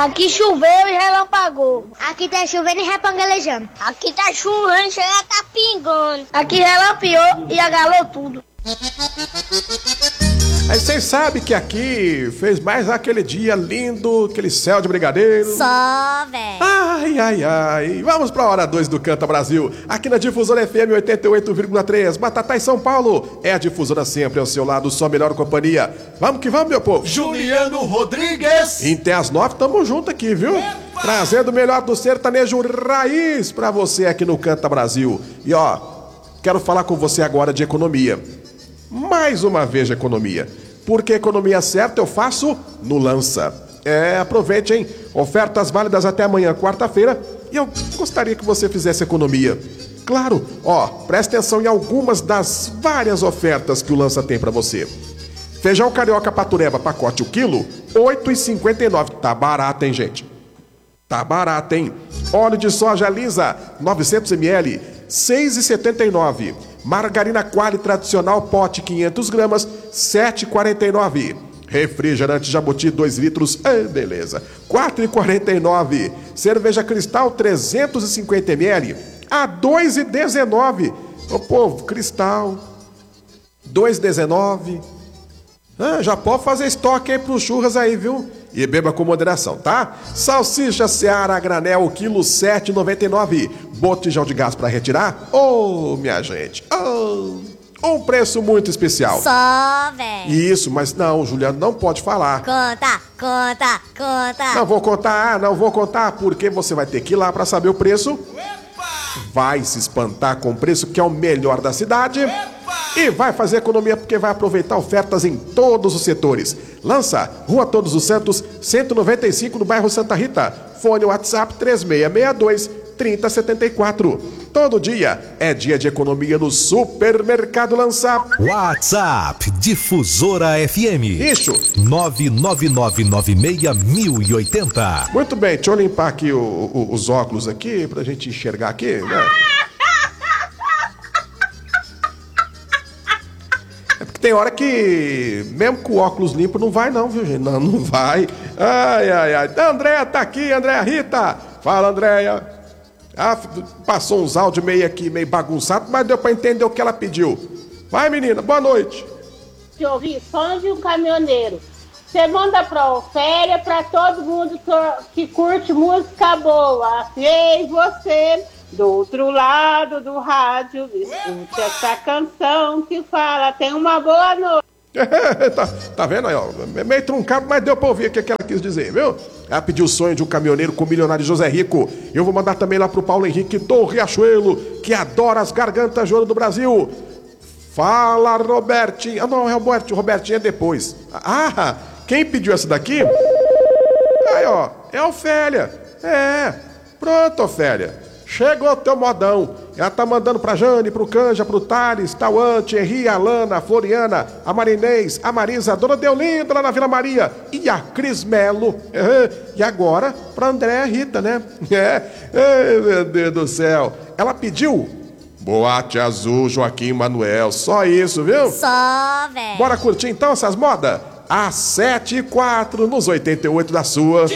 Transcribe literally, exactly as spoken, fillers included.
Aqui choveu e relampagou. Aqui tá chovendo e repangalejando. Aqui tá chovendo e chega tá pingando. Aqui relampiou e agalou tudo. Aí vocês sabem que aqui fez mais aquele dia lindo, aquele céu de brigadeiro. Só, velho. Ai, ai, ai. Vamos pra hora dois do Canta Brasil. Aqui na Difusora F M oitenta e oito vírgula três, Batatais, São Paulo. É a Difusora sempre ao seu lado, sua melhor companhia. Vamos que vamos, meu povo. Juliano Rodrigues. E até as nove, tamo junto aqui, viu? Epa! Trazendo o melhor do sertanejo raiz pra você aqui no Canta Brasil. E ó, quero falar com você agora de economia. Mais uma vez de economia. Porque economia certa eu faço no Lança. É, aproveite, hein? Ofertas válidas até amanhã, quarta-feira. E eu gostaria que você fizesse economia. Claro, ó, preste atenção em algumas das várias ofertas que o Lança tem pra você. Feijão carioca patureba, pacote o quilo, oito reais e cinquenta e nove centavos. Tá barato, hein, gente? Tá barato, hein? Óleo de soja lisa, novecentos mililitros, seis reais e setenta e nove centavos. Margarina Quali tradicional pote quinhentas gramas, sete reais e quarenta e nove centavos. Refrigerante Jabuti dois litros, ah, beleza, quatro reais e quarenta e nove centavos. Cerveja Cristal trezentos e cinquenta mililitros, a dois reais e dezenove centavos. Ô povo, Cristal, dois reais e dezenove centavos. Ah, já pode fazer estoque aí pros churras aí, viu? E beba com moderação, tá? Salsicha Seara a granel, quilo sete reais e noventa e nove centavos. Botijão de gás pra retirar? Ô, oh, minha gente, oh, um preço muito especial. Só, velho. Isso, mas não, o Juliano não pode falar. Conta, conta, conta. Não vou contar, não vou contar, porque você vai ter que ir lá pra saber o preço. Vai se espantar com o preço que é o melhor da cidade. E vai fazer economia porque vai aproveitar ofertas em todos os setores. Lança, Rua Todos os Santos, cento e noventa e cinco, no bairro Santa Rita. Fone WhatsApp três seis seis dois, três zero sete quatro. Todo dia é dia de economia no Supermercado Lança. WhatsApp Difusora F M. Isso. nove nove nove nove seis mil e oitenta. Muito bem, deixa eu limpar aqui o, o, os óculos aqui pra gente enxergar aqui, né? Tem hora que, mesmo com o óculos limpo, não vai não, viu, gente? Não, não vai. Ai, ai, ai. A Andréia tá aqui, Andréia Rita. Fala, Andréia. Ah, passou uns áudios meio aqui, meio bagunçado, mas deu pra entender o que ela pediu. Vai, menina, boa noite. De ouvir som de um caminhoneiro. Você manda pra Ofélia pra todo mundo que curte música boa. E você... Do outro lado do rádio, escute essa canção que fala, tem uma boa noite. tá, tá vendo aí, ó? Meio truncado, mas deu pra ouvir o que ela quis dizer, viu? Ela pediu o sonho de um caminhoneiro com o milionário José Rico. Eu vou mandar também lá pro Paulo Henrique do Riachuelo, que adora as gargantas de ouro do Brasil. Fala, Robertinho. Ah, não, é o Robertinho, Robertinho é depois. Ah, quem pediu essa daqui? Aí, ó, é a Ofélia. É, pronto, Ofélia. Chegou o teu modão. Ela tá mandando pra Jane, pro Canja, pro Thales, Tauan, Thierry, a Lana, a Floriana, a Marinês, a Marisa, a Dona Deolinda lá na Vila Maria e a Cris Melo. Uhum. E agora pra Andréia Rita, né? É. Ai, meu Deus do céu. Ela pediu Boate Azul, Joaquim Manuel. Só isso, viu? Só, velho. Bora curtir então essas modas? Às sete e quatro, nos oitenta e oito da sua.